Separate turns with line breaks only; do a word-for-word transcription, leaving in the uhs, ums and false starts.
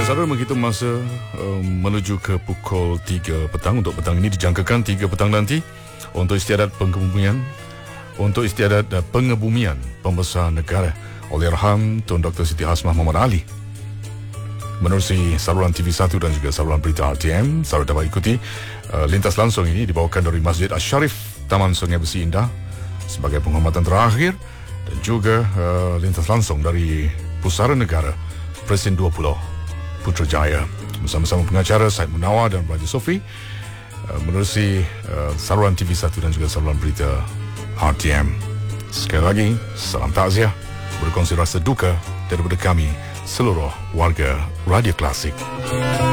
Saudara menghitung masa uh, menuju ke pukul tiga petang. Untuk petang ini dijangkakan tiga petang nanti untuk istiadat pengebumian untuk istiadat uh, pengebumian pembesar negara Allahyarham Tun Doktor Siti Hasmah Muhammad Ali. Menerusi saluran T V satu dan juga saluran berita R T M, saudara dapat ikuti uh, lintas langsung ini dibawakan dari Masjid Asy-Syarif Taman Sungai Besi Indah sebagai penghormatan terakhir, dan juga uh, lintas langsung dari Pusara Negara Presiden dua puluh Putrajaya bersama-sama pengacara Said Munawar dan Raja Sofi, uh, menerusi uh, saluran T V satu dan juga saluran berita R T M. Sekali lagi, salam takziah, berkongsi rasa duka daripada kami seluruh warga Radio Klasik.